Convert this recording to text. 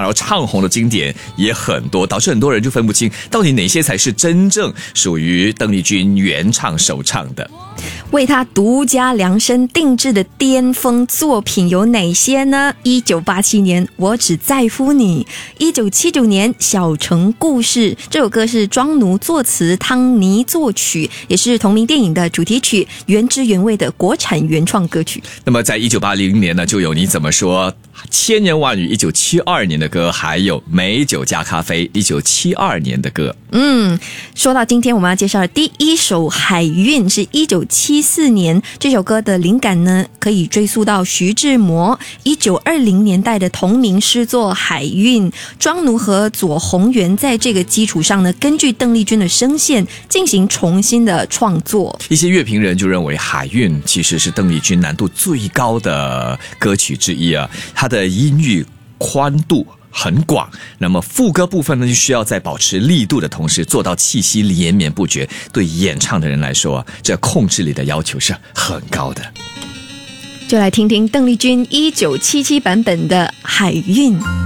然后唱红的经典也很多，导致很多人就分不清到底哪些才是真正属于邓丽君原唱首唱的。 为她独家量身定制的巅峰作品有哪些呢？1987年我只在乎你，1979年小城故事，这首歌是庄奴作词，汤尼作曲，也是同名电影的主题曲，原汁原味的国产原创歌曲。 那么在1980年呢，就有你怎么说，千言万语1972年的歌，还有美酒加咖啡1972年的歌。 说到今天我们要介绍的第一首海韵是1974年，这首歌的灵感呢可以追溯到徐志摩1920年代的同名诗作海韵，庄奴和左宏元在这个基础上呢，根据邓丽君的声线进行重新的创作。 一些乐评人就认为海韵其实是邓丽君难度最高的歌曲之一啊，它的音域宽度很广，那么副歌部分呢，就需要在保持力度的同时做到气息连绵不绝。对演唱的人来说，这控制力的要求是很高的。 就来听听邓丽君1977版本的海韵。